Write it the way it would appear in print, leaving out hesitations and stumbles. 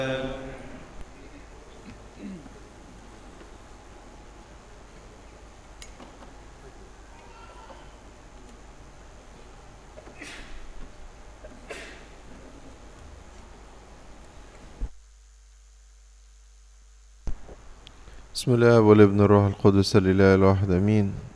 بسم الله والابن الروح القدس الإله الواحد أمين.